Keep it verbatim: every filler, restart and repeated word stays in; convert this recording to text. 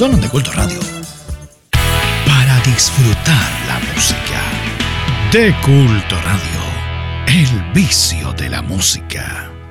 Son de Culto Radio. Para disfrutar la música. De Culto Radio. El vicio de la música.